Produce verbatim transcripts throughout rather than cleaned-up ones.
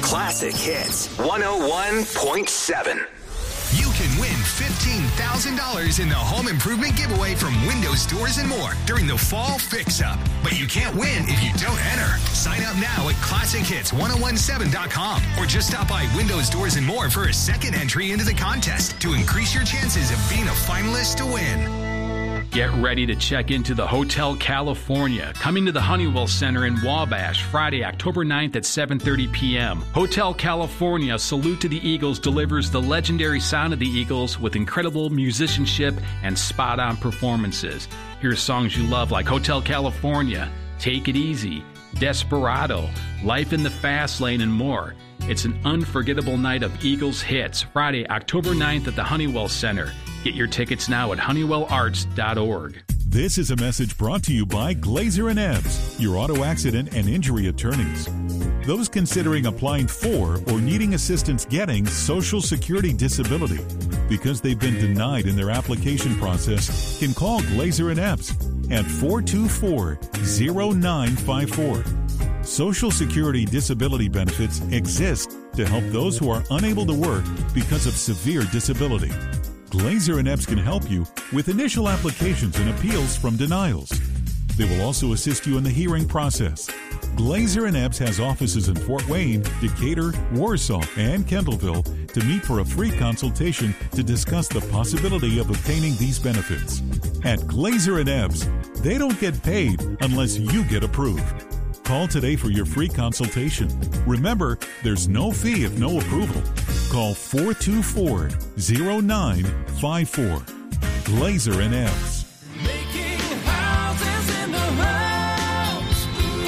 Classic Hits one oh one point seven. You can win fifteen thousand dollars in the home improvement giveaway from Windows Doors and More during the Fall Fix-Up. But you can't win if you don't enter. Sign up now at classic hits ten seventeen dot com or just stop by Windows Doors and More for a second entry into the contest to increase your chances of being a finalist to win. Get ready to check into the Hotel California, coming to the Honeywell Center in Wabash, Friday, October ninth at seven thirty p.m. Hotel California, Salute to the Eagles, delivers the legendary sound of the Eagles with incredible musicianship and spot-on performances. Hear songs you love like Hotel California, Take It Easy, Desperado, Life in the Fast Lane, and more. It's an unforgettable night of Eagles hits, Friday, October ninth at the Honeywell Center. Get your tickets now at honeywell arts dot org. This is a message brought to you by Glazer and Ebbs, your auto accident and injury attorneys. Those considering applying for or needing assistance getting Social Security disability because they've been denied in their application process can call Glazer and Ebbs at four two four, zero nine five four. Social Security disability benefits exist to help those who are unable to work because of severe disability. Glazer and Ebbs can help you with initial applications and appeals from denials. They will also assist you in the hearing process. Glazer and Ebbs has offices in Fort Wayne, Decatur, Warsaw, and Kendallville to meet for a free consultation to discuss the possibility of obtaining these benefits. At Glazer and Ebbs, they don't get paid unless you get approved. Call today for your free consultation. Remember, there's no fee if no approval. Call four two four, zero nine five four. Glazer and Ebbs. Making houses in the house.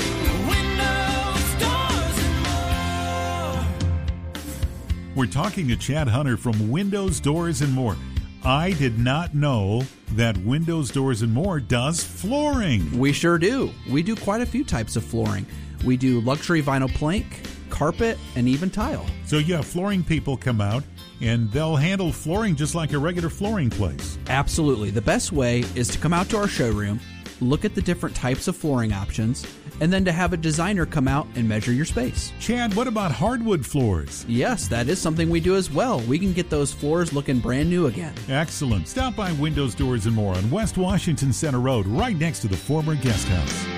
Windows, doors, and more. We're talking to Chad Hunter from Windows, Doors, and More. I did not know that Windows, Doors, and More does flooring. We sure do. We do quite a few types of flooring. We do luxury vinyl plank, carpet, and even tile. So you have flooring people come out, and they'll handle flooring just like a regular flooring place. Absolutely. The best way is to come out to our showroom, look at the different types of flooring options, and then to have a designer come out and measure your space. Chad, what about hardwood floors? Yes, that is something we do as well. We can get those floors looking brand new again. Excellent. Stop by Windows, Doors, and More on West Washington Center Road, right next to the former guest house.